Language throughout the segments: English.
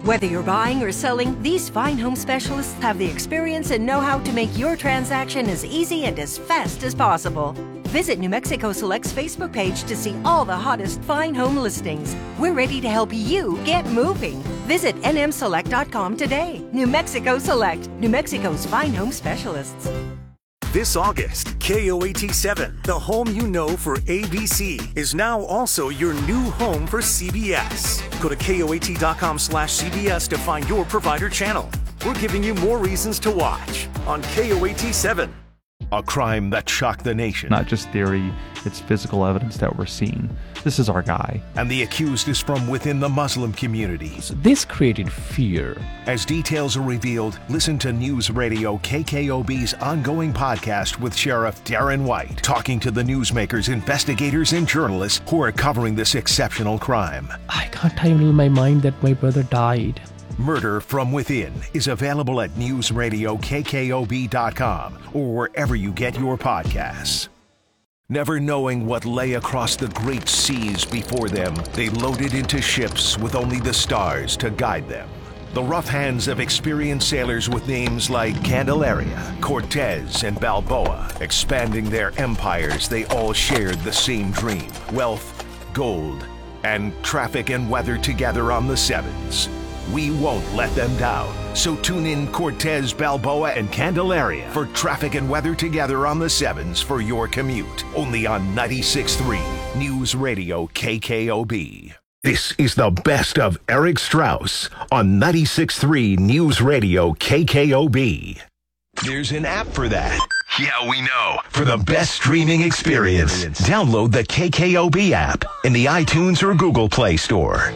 Whether you're buying or selling, these fine home specialists have the experience and know-how to make your transaction as easy and as fast as possible. Visit New Mexico Select's Facebook page to see all the hottest fine home listings. We're ready to help you get moving. Visit nmselect.com today. New Mexico Select, New Mexico's fine home specialists. This August, KOAT7, the home you know for ABC, is now also your new home for CBS. Go to KOAT.com/CBS to find your provider channel. We're giving you more reasons to watch on KOAT7. A crime that shocked the nation. Not just theory, it's physical evidence that we're seeing. This is our guy. And the accused is from within the Muslim community. So this created fear. As details are revealed, listen to News Radio KKOB's ongoing podcast with Sheriff Darren White, talking to the newsmakers, investigators, and journalists who are covering this exceptional crime. I can't handle my mind that my brother died. Murder from Within is available at newsradiokkob.com or wherever you get your podcasts. Never knowing what lay across the great seas before them, they loaded into ships with only the stars to guide them. The rough hands of experienced sailors with names like Candelaria, Cortez, and Balboa. Expanding their empires, they all shared the same dream: wealth, gold, and traffic and weather together on the Sevens. We won't let them down. So tune in Cortez, Balboa, and Candelaria for traffic and weather together on the Sevens for your commute. Only on 96.3 News Radio KKOB. This is the best of Eric Strauss on 96.3 News Radio KKOB. There's an app for that. Yeah, we know. For the best streaming experience, download the KKOB app in the iTunes or Google Play Store.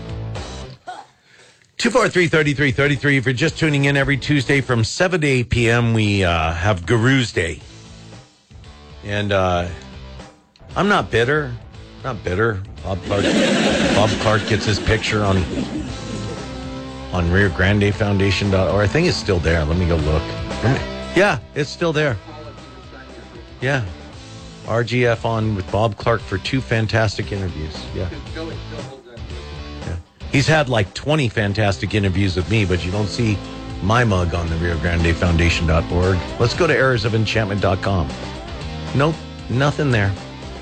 243-3333. If you're just tuning in every Tuesday from 7 to 8 p.m., we have Guru's Day. And I'm not bitter. Not bitter. Bob Clark gets his picture on Rio Grande Foundation. Or I think it's still there. Let me go look. Yeah, it's still there. Yeah. RGF on with Bob Clark for 2 fantastic interviews. Yeah. He's had like 20 fantastic interviews with me, but you don't see my mug on the Rio Grande Foundation.org. Let's go to errorsofenchantment.com. Nope, nothing there.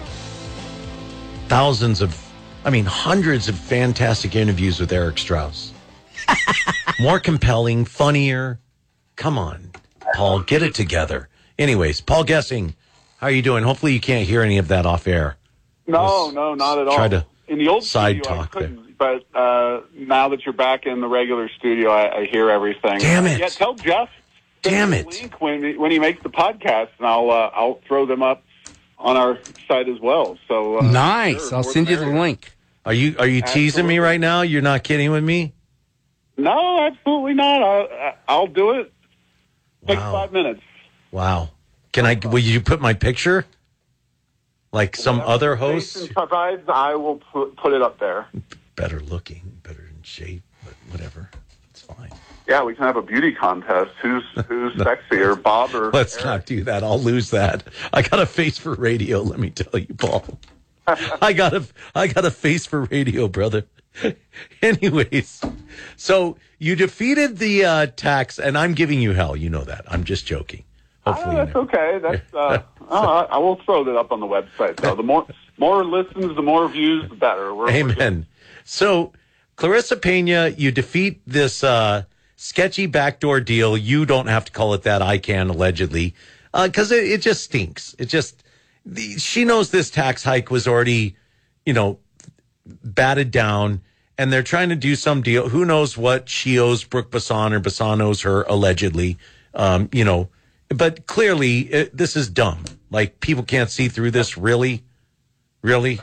Hundreds of fantastic interviews with Eric Strauss. More compelling, funnier. Come on, Paul, get it together. Anyways, Paul Gessing, how are you doing? Hopefully you can't hear any of that off air. No, not at all. Try to in the old side studio, talk there. But now that you're back in the regular studio, I hear everything. Damn it! Yeah, tell Jeff. Damn it! Link when he makes the podcast, and I'll throw them up on our site as well. So nice. Sure, I'll send you the link. Are you teasing me right now? You're not kidding with me? No, absolutely not. I'll do it. Takes 5 minutes. Wow. Will you put my picture? Like some other hosts? Provides, I will put it up there. Better looking, better in shape, but whatever. It's fine. Yeah, we can have a beauty contest. Who's sexier, Bob or Let's Eric? not do that. I'll lose that. I got a face for radio, let me tell you, Paul. I got a face for radio, brother. Anyways, so you defeated the tax, and I'm giving you hell. You know that. I'm just joking. Hopefully that's okay. That's I will throw that up on the website. So the more listens, the more views, the better. Amen. So, Clarissa Pena, you defeat this sketchy backdoor deal. You don't have to call it that. I can, allegedly, because it just stinks. She knows this tax hike was already, batted down, and they're trying to do some deal. Who knows what she owes Brooke Bassan or Bassan owes her, allegedly, But clearly, this is dumb. Like, people can't see through this, really? Really?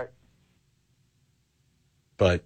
But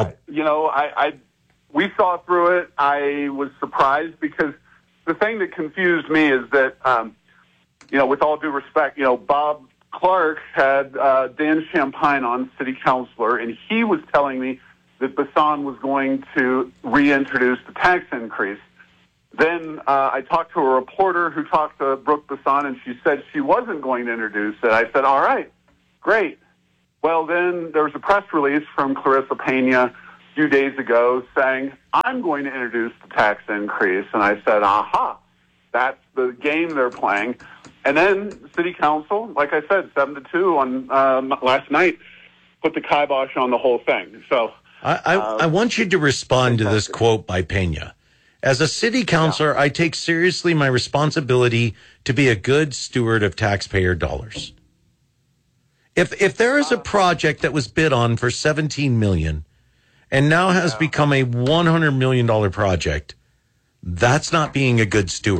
we saw through it. I was surprised because the thing that confused me is that, with all due respect, Bob Clark had Dan Champagne on, city councilor, and he was telling me that Bassan was going to reintroduce the tax increase. Then I talked to a reporter who talked to Brooke Bassan, and she said she wasn't going to introduce it. I said, all right, great. Well, then there was a press release from Clarissa Pena few days ago saying, I'm going to introduce the tax increase. And I said, aha, that's the game they're playing. And then City Council, like I said, 7-2 on last night, put the kibosh on the whole thing. So I want you to respond to this quote by Pena. As a city councilor, I take seriously my responsibility to be a good steward of taxpayer dollars. If there is a project that was bid on for $17 million and now has become a $100 million project, that's not being a good steward.